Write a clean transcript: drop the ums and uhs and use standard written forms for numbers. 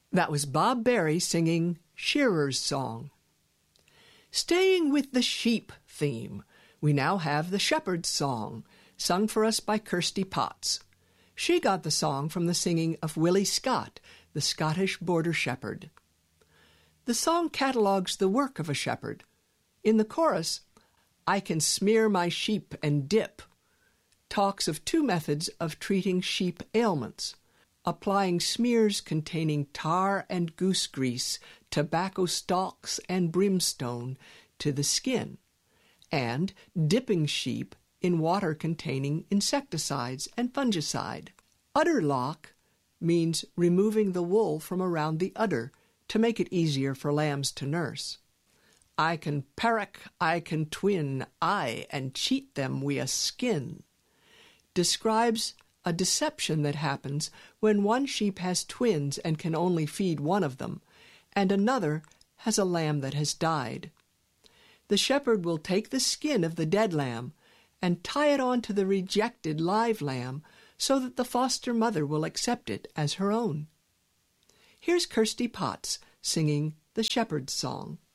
That was Bob Berry singing Shearer's Song. Staying with the sheep theme, we now have the Shepherd's Song, sung for us by Kirsty Potts. She got the song from the singing of Willie Scott, the Scottish border shepherd. The song catalogues the work of a shepherd. In the chorus, "I can smear my sheep and dip," talks of two methods of treating sheep ailments: applying smears containing tar and goose grease, tobacco stalks, and brimstone to the skin, and dipping sheep in water containing insecticides and fungicide. Udder lock means removing the wool from around the udder to make it easier for lambs to nurse. I can parrock, I can twin, and cheat them wi' a skin, describes a deception that happens when one sheep has twins and can only feed one of them, and another has a lamb that has died. The shepherd will take the skin of the dead lamb and tie it on to the rejected live lamb so that the foster mother will accept it as her own. Here's Kirsty Potts singing the Shepherd's Song.